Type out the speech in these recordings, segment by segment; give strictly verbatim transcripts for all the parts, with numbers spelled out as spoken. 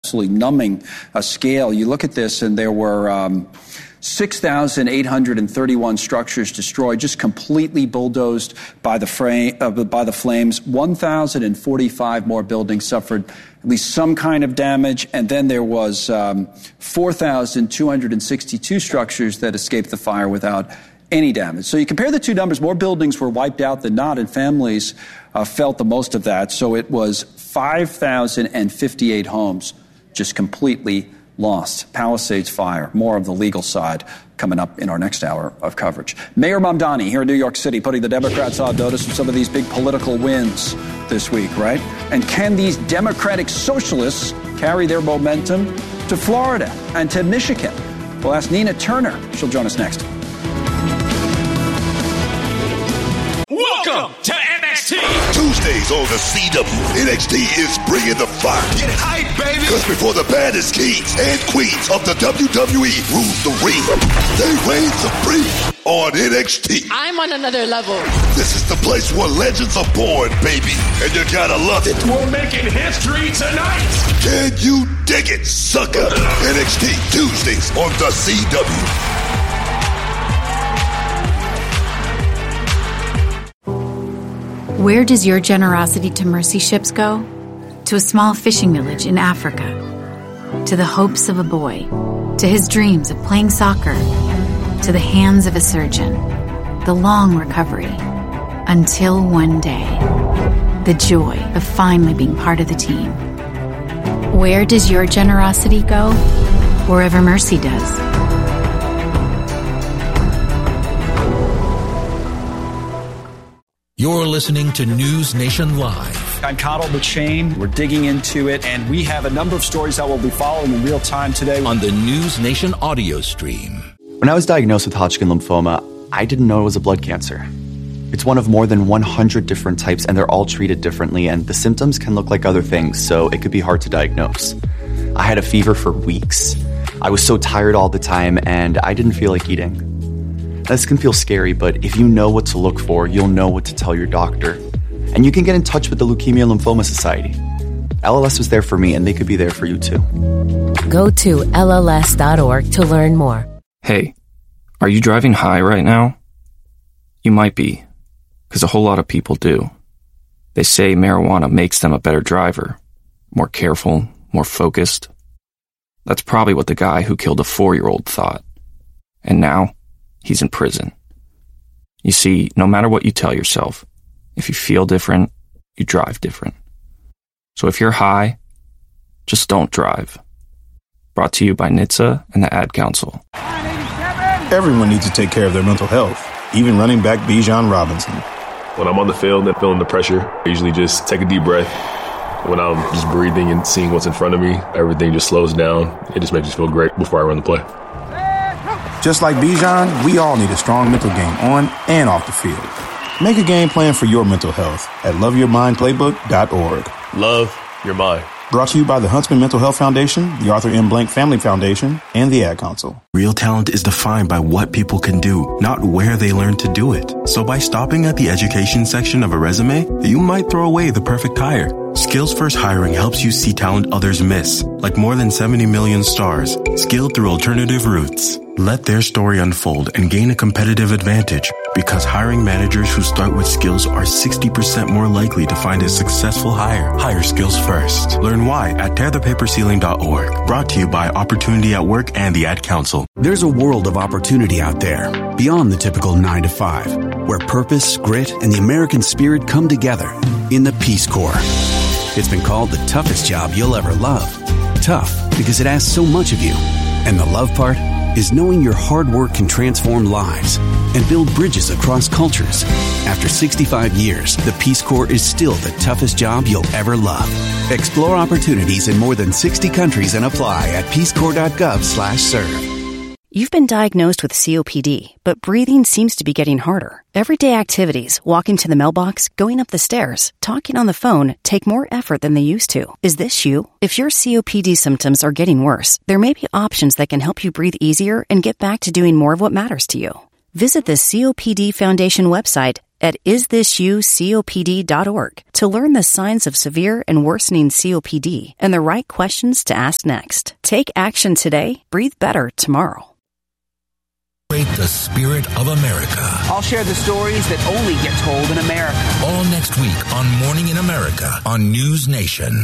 absolutely numbing uh, scale. You look at this, and there were um, six thousand eight hundred thirty-one structures destroyed, just completely bulldozed by the, frame, uh, by the flames. one thousand forty-five more buildings suffered at least some kind of damage, and then there was um, four thousand two hundred sixty-two structures that escaped the fire without any damage. So you compare the two numbers, more buildings were wiped out than not, and families uh, felt the most of that. So it was five thousand fifty-eight homes just completely lost. Palisades fire. More of the legal side coming up in our next hour of coverage. Mayor Mamdani here in New York City putting the Democrats on notice of some of these big political wins this week, right? And can these Democratic socialists carry their momentum to Florida and to Michigan? We'll ask Nina Turner. She'll join us next. Welcome to N X T. Tuesdays on the C W, N X T is bringing the fire. Get hype, baby. Because before the baddest kings and queens of the W W E rule the ring, they reign supreme on N X T. I'm on another level. This is the place where legends are born, baby, and you gotta love it. We're making history tonight. Can you dig it, sucker? N X T Tuesdays on the C W. Where does your generosity to mercy ships go? To a small fishing village in Africa. To the hopes of a boy. To his dreams of playing soccer. To the hands of a surgeon. The long recovery. Until one day. The joy of finally being part of the team. Where does your generosity go? Wherever mercy does. You're listening to News Nation Live. I'm Connell McShane. We're digging into it, and we have a number of stories that we'll be following in real time today on the News Nation audio stream. When I was diagnosed with Hodgkin lymphoma, I didn't know it was a blood cancer. It's one of more than one hundred different types, and they're all treated differently, and the symptoms can look like other things, so it could be hard to diagnose. I had a fever for weeks. I was so tired all the time, and I didn't feel like eating. This can feel scary, but if you know what to look for, you'll know what to tell your doctor. And you can get in touch with the Leukemia Lymphoma Society. L L S was there for me, and they could be there for you too. Go to L L S dot org to learn more. Hey, are you driving high right now? You might be, because a whole lot of people do. They say marijuana makes them a better driver, more careful, more focused. That's probably what the guy who killed a four-year-old thought. And now, he's in prison. You see, no matter what you tell yourself, if you feel different, you drive different. So if you're high, just don't drive. Brought to you by N H T S A and the Ad Council. Everyone needs to take care of their mental health, even running back Bijan Robinson. When I'm on the field and feeling the pressure, I usually just take a deep breath. When I'm just breathing and seeing what's in front of me, everything just slows down. It just makes me feel great before I run the play. Just like Bijan, we all need a strong mental game on and off the field. Make a game plan for your mental health at love your mind playbook dot org. Love your mind. Brought to you by the Huntsman Mental Health Foundation, the Arthur M. Blank Family Foundation, and the Ad Council. Real talent is defined by what people can do, not where they learn to do it. So by stopping at the education section of a resume, you might throw away the perfect hire. Skills First Hiring helps you see talent others miss, like more than seventy million stars, skilled through alternative routes. Let their story unfold and gain a competitive advantage, because hiring managers who start with skills are sixty percent more likely to find a successful hire. Hire skills first. Learn why at tear the paper ceiling dot org. Brought to you by Opportunity at Work and the Ad Council. There's a world of opportunity out there, beyond the typical nine to five, where purpose, grit, and the American spirit come together in the Peace Corps. It's been called the toughest job you'll ever love. Tough because it asks so much of you. And the love part is knowing your hard work can transform lives and build bridges across cultures. After sixty-five years, the Peace Corps is still the toughest job you'll ever love. Explore opportunities in more than sixty countries and apply at peace corps dot gov slash serve. You've been diagnosed with C O P D, but breathing seems to be getting harder. Everyday activities, walking to the mailbox, going up the stairs, talking on the phone, take more effort than they used to. Is this you? If your C O P D symptoms are getting worse, there may be options that can help you breathe easier and get back to doing more of what matters to you. Visit the C O P D Foundation website at is this you C O P D dot org to learn the signs of severe and worsening C O P D and the right questions to ask next. Take action today. Breathe better tomorrow. The spirit of America. I'll share the stories that only get told in America. All next week on Morning in America on News Nation.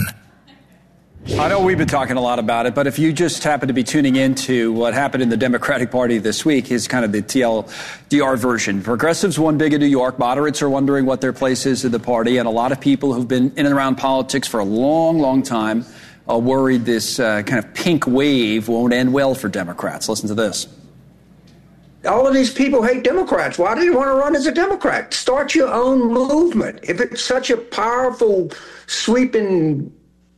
I know we've been talking a lot about it, but if you just happen to be tuning into what happened in the Democratic Party this week, is kind of the T L D R version. Progressives won big in New York. Moderates are wondering what their place is in the party. And a lot of people who've been in and around politics for a long, long time are worried this uh, kind of pink wave won't end well for Democrats. Listen to this. All of these people hate Democrats. Why do you want to run as a Democrat? Start your own movement. If it's such a powerful, sweeping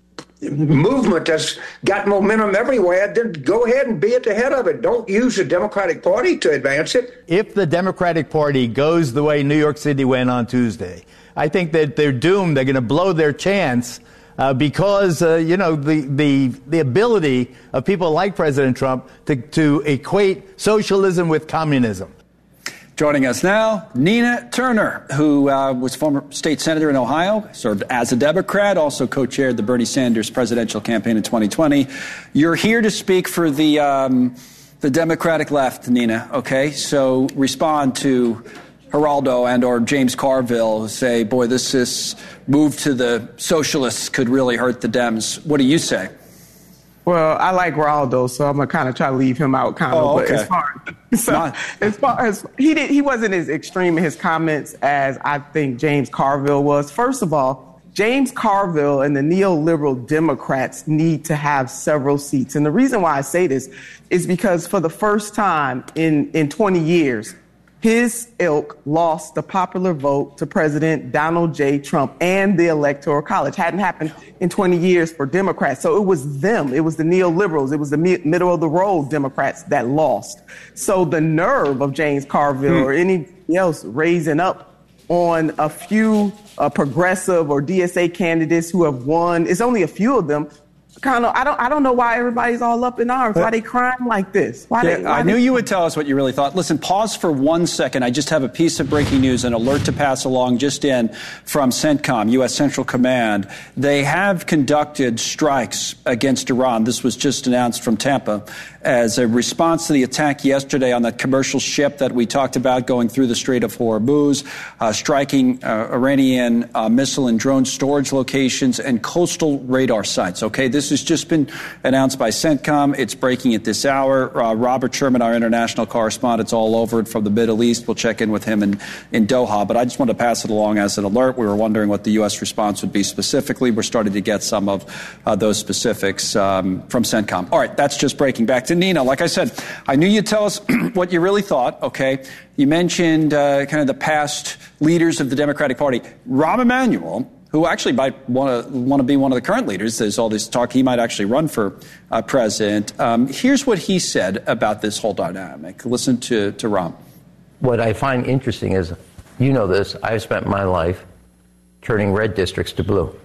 movement that's got momentum everywhere, then go ahead and be at the head of it. Don't use the Democratic Party to advance it. If the Democratic Party goes the way New York City went on Tuesday, I think that they're doomed. They're going to blow their chance. Uh, because, uh, you know, the, the the ability of people like President Trump to, to equate socialism with communism. Joining us now, Nina Turner, who uh, was former state senator in Ohio, served as a Democrat, also co-chaired the Bernie Sanders presidential campaign in twenty twenty. You're here to speak for the um, the Democratic left, Nina, okay? So respond to Geraldo and or James Carville, who say, boy, this is move to the socialists could really hurt the Dems. What do you say? Well, I like Geraldo, so I'm gonna kind of try to leave him out, kind of. Oh, okay. But as far, so, Not- as far as he did, he wasn't as extreme in his comments as I think James Carville was. First of all, James Carville and the neoliberal Democrats need to have several seats, and the reason why I say this is because for the first time in in twenty years. His ilk lost the popular vote to President Donald J. Trump and the Electoral College. Hadn't happened in twenty years for Democrats. So it was them. It was the neoliberals. It was the mi- middle of the road Democrats that lost. So the nerve of James Carville hmm. or anybody else raising up on a few uh, progressive or D S A candidates who have won, it's only a few of them. Kind of, I don't, I don't know why everybody's all up in arms. Why they crying like this? Why yeah, they, why I knew they... you would tell us what you really thought. Listen, pause for one second. I just have a piece of breaking news, an alert to pass along just in from CENTCOM, U S Central Command. They have conducted strikes against Iran. This was just announced from Tampa as a response to the attack yesterday on that commercial ship that we talked about going through the Strait of Hormuz, uh, striking uh, Iranian uh, missile and drone storage locations and coastal radar sites. Okay, this has just been announced by CENTCOM. It's breaking at this hour. Uh, Robert Sherman, our international correspondent, all over it from the Middle East. We'll check in with him in, in Doha. But I just wanted to pass it along as an alert. We were wondering what the U S response would be specifically. We're starting to get some of uh, those specifics um, from CENTCOM. All right, that's just breaking. Back to Nina. Like I said, I knew you'd tell us what you really thought, okay? You mentioned uh, kind of the past leaders of the Democratic Party. Rahm Emanuel, who actually might want to want to be one of the current leaders. There's all this talk he might actually run for uh, president. Um, here's what he said about this whole dynamic. Listen to, to Rahm. What I find interesting is, you know this, I've spent my life turning red districts to blue.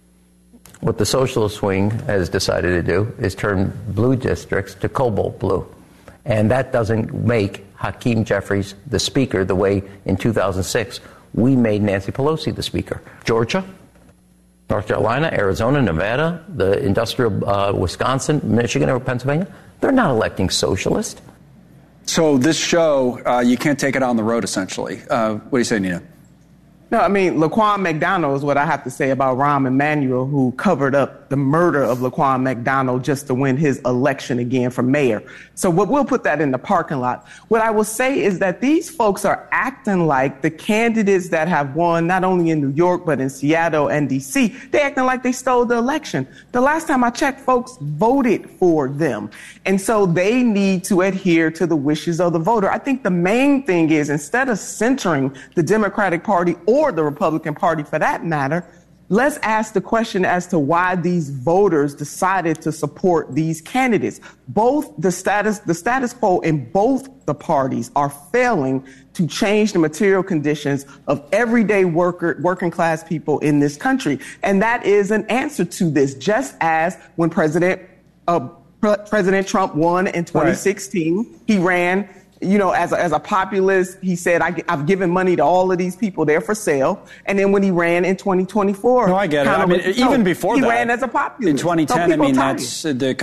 What the socialist wing has decided to do is turn blue districts to cobalt blue. And that doesn't make Hakeem Jeffries the speaker the way in two thousand six we made Nancy Pelosi the speaker. Georgia, North Carolina, Arizona, Nevada, the industrial uh, Wisconsin, Michigan, or Pennsylvania, they're not electing socialists. So this show, uh, you can't take it on the road, essentially. Uh, what do you say, Nina? No, I mean, Laquan McDonald is what I have to say about Rahm Emanuel, who covered up the murder of Laquan McDonald just to win his election again for mayor. So we'll put that in the parking lot. What I will say is that these folks are acting like the candidates that have won, not only in New York, but in Seattle and D C, they're acting like they stole the election. The last time I checked, folks voted for them. And so they need to adhere to the wishes of the voter. I think the main thing is, instead of centering the Democratic Party or the Republican Party for that matter, let's ask the question as to why these voters decided to support these candidates. Both the status, the status quo in both the parties are failing to change the material conditions of everyday worker, working class people in this country. And that is an answer to this, just as when President, uh, President Trump won in twenty sixteen, right. He ran You know, as a, as a populist, he said, I, I've given money to all of these people. They're for sale. And then when he ran in twenty twenty-four. No, I get it. I mean, even before he that. He ran as a populist. In twenty ten, so I mean, tired. that's uh, the